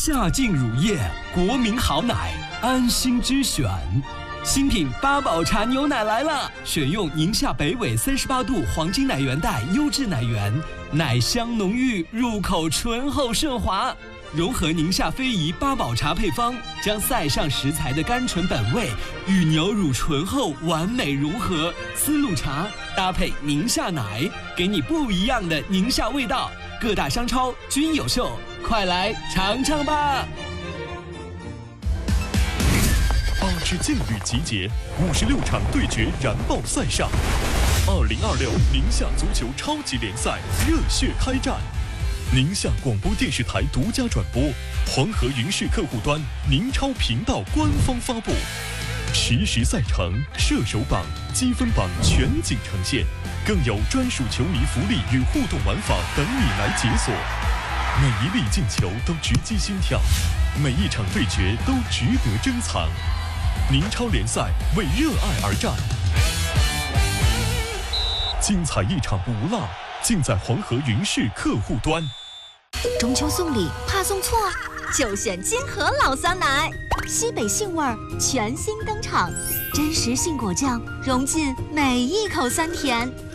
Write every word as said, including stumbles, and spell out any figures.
夏劲乳业，国民好奶，安心之选。新品八宝茶牛奶来了，选用宁夏北纬三十八度黄金奶源带优质奶源，奶香浓郁，入口醇厚顺滑。融合宁夏非遗八宝茶配方，将塞上食材的甘醇本味与牛乳醇厚完美融合。丝路茶搭配宁夏奶，给你不一样的宁夏味道。各大商超均有售，快来尝尝吧！ 八支劲旅集结，五十六场对决燃爆赛上。二零二六宁夏足球超级联赛热血开战。宁夏广播电视台独家转播，黄河云视客户端宁超频道官方发布，实时赛程、射手榜、积分榜全景呈现，更有专属球迷福利与互动玩法等你来解锁。每一粒进球都直击心跳，每一场对决都值得珍藏。宁超联赛为热爱而战，精彩一场不落，尽在黄河云视客户端。 中秋送礼怕送错，就选金河老酸奶，西北杏味儿全新登场，真实杏果酱融进每一口酸甜。